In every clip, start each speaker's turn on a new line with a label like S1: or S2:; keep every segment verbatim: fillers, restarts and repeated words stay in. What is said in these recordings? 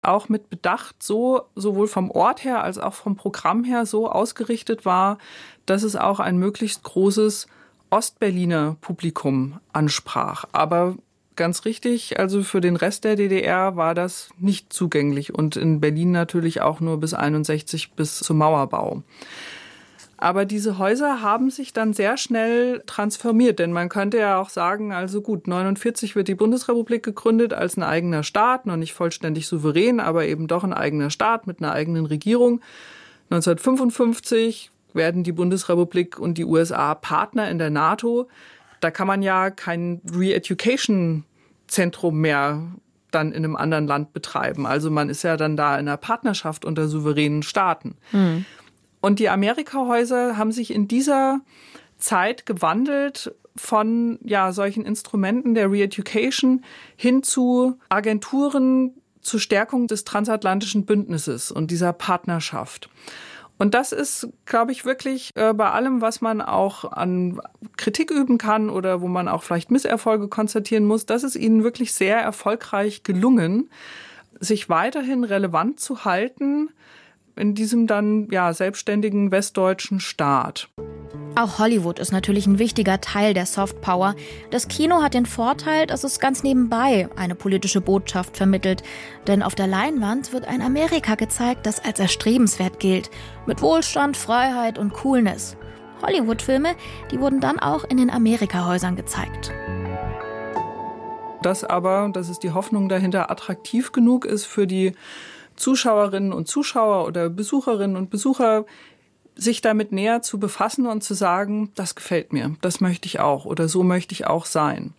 S1: auch mit Bedacht so, sowohl vom Ort her als auch vom Programm her so ausgerichtet war, dass es auch ein möglichst großes Ostberliner Publikum ansprach. Aber ganz richtig, also für den Rest der D D R war das nicht zugänglich und in Berlin natürlich auch nur bis einundsechzig, bis zum Mauerbau. Aber diese Häuser haben sich dann sehr schnell transformiert, denn man könnte ja auch sagen, also gut, neunundvierzig wird die Bundesrepublik gegründet als ein eigener Staat, noch nicht vollständig souverän, aber eben doch ein eigener Staat mit einer eigenen Regierung. neunzehnhundertfünfundfünfzig werden die Bundesrepublik und die U S A Partner in der NATO. Da kann man ja kein Re-Education-Zentrum mehr dann in einem anderen Land betreiben. Also man ist ja dann da in einer Partnerschaft unter souveränen Staaten. Mhm. Und die Amerikahäuser haben sich in dieser Zeit gewandelt von ja, solchen Instrumenten der Re-Education hin zu Agenturen zur Stärkung des transatlantischen Bündnisses und dieser Partnerschaft. Und das ist, glaube ich, wirklich äh, bei allem, was man auch an Kritik üben kann oder wo man auch vielleicht Misserfolge konstatieren muss, das ist ihnen wirklich sehr erfolgreich gelungen, sich weiterhin relevant zu halten in diesem dann ja selbstständigen westdeutschen Staat.
S2: Auch Hollywood ist natürlich ein wichtiger Teil der Softpower. Das Kino hat den Vorteil, dass es ganz nebenbei eine politische Botschaft vermittelt. Denn auf der Leinwand wird ein Amerika gezeigt, das als erstrebenswert gilt. Mit Wohlstand, Freiheit und Coolness. Hollywood-Filme, die wurden dann auch in den Amerikahäusern gezeigt.
S1: Dass aber, das ist die Hoffnung dahinter, attraktiv genug ist für die Zuschauerinnen und Zuschauer oder Besucherinnen und Besucher, sich damit näher zu befassen und zu sagen, das gefällt mir, das möchte ich auch oder so möchte ich auch sein.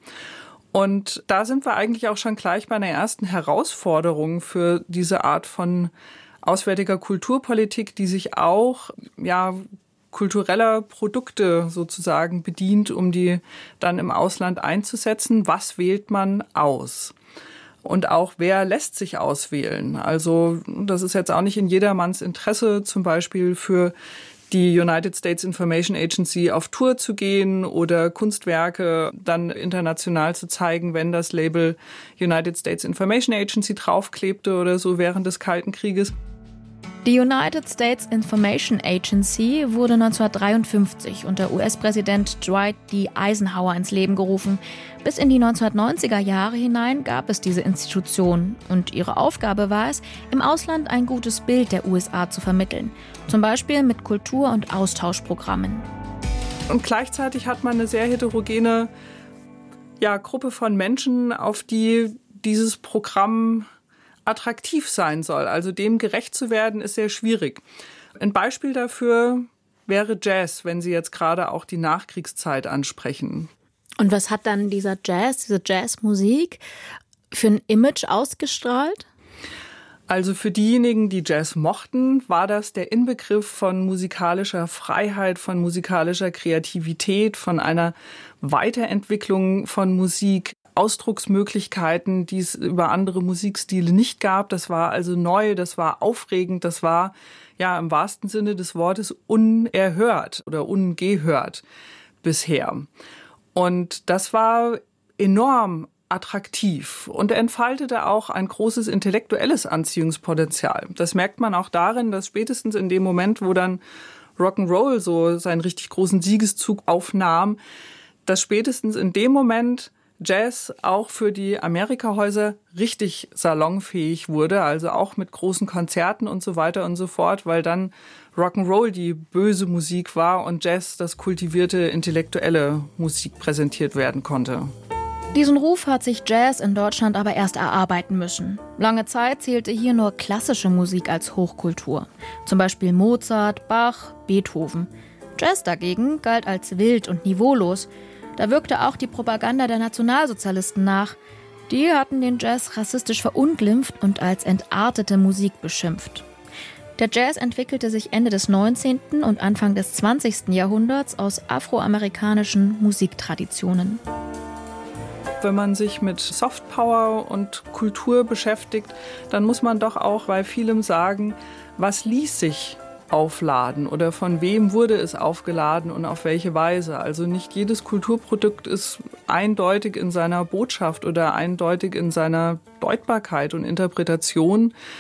S1: Und da sind wir eigentlich auch schon gleich bei einer ersten Herausforderung für diese Art von auswärtiger Kulturpolitik, die sich auch ja kultureller Produkte sozusagen bedient, um die dann im Ausland einzusetzen. Was wählt man aus? Und auch, wer lässt sich auswählen? Also das ist jetzt auch nicht in jedermanns Interesse, zum Beispiel für die United States Information Agency auf Tour zu gehen oder Kunstwerke dann international zu zeigen, wenn das Label United States Information Agency draufklebte oder so während des Kalten Krieges.
S2: Die United States Information Agency wurde neunzehnhundertdreiundfünfzig unter U S-Präsident Dwight D. Eisenhower ins Leben gerufen. Bis in die neunzehnhundertneunziger Jahre hinein gab es diese Institution. Und ihre Aufgabe war es, im Ausland ein gutes Bild der U S A zu vermitteln. Zum Beispiel mit Kultur- und Austauschprogrammen.
S1: Und gleichzeitig hat man eine sehr heterogene ja, Gruppe von Menschen, auf die dieses Programm attraktiv sein soll. Also dem gerecht zu werden, ist sehr schwierig. Ein Beispiel dafür wäre Jazz, wenn Sie jetzt gerade auch die Nachkriegszeit ansprechen.
S2: Und was hat dann dieser Jazz, diese Jazzmusik für ein Image ausgestrahlt?
S1: Also für diejenigen, die Jazz mochten, war das der Inbegriff von musikalischer Freiheit, von musikalischer Kreativität, von einer Weiterentwicklung von Musik, Ausdrucksmöglichkeiten, die es über andere Musikstile nicht gab. Das war also neu, das war aufregend, das war ja im wahrsten Sinne des Wortes unerhört oder ungehört bisher. Und das war enorm attraktiv und entfaltete auch ein großes intellektuelles Anziehungspotenzial. Das merkt man auch darin, dass spätestens in dem Moment, wo dann Rock'n'Roll so seinen richtig großen Siegeszug aufnahm, dass spätestens in dem Moment Jazz auch für die Amerikahäuser richtig salonfähig wurde, also auch mit großen Konzerten und so weiter und so fort, weil dann Rock'n'Roll die böse Musik war und Jazz das kultivierte intellektuelle Musik präsentiert werden konnte.
S2: Diesen Ruf hat sich Jazz in Deutschland aber erst erarbeiten müssen. Lange Zeit zählte hier nur klassische Musik als Hochkultur. Zum Beispiel Mozart, Bach, Beethoven. Jazz dagegen galt als wild und niveaulos. Da wirkte auch die Propaganda der Nationalsozialisten nach. Die hatten den Jazz rassistisch verunglimpft und als entartete Musik beschimpft. Der Jazz entwickelte sich Ende des neunzehnten und Anfang des zwanzigsten Jahrhunderts aus afroamerikanischen Musiktraditionen.
S1: Wenn man sich mit Softpower und Kultur beschäftigt, dann muss man doch auch bei vielem sagen, was ließ sich aufladen oder von wem wurde es aufgeladen und auf welche Weise. Also nicht jedes Kulturprodukt ist eindeutig in seiner Botschaft oder eindeutig in seiner Deutbarkeit und Interpretation.